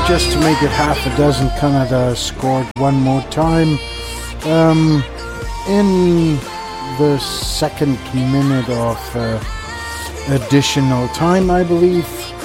just to make it half a dozen, Canada scored one more time. In the second minute of additional time, I believe.